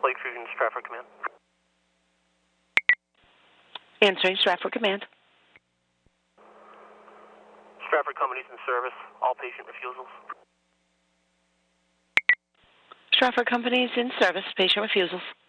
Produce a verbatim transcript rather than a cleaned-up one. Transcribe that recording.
Lake Fusion Stratford Command. Answering Stratford Command. Stratford Company's in service. All patient refusals. Stratford Company's in service. Patient refusals.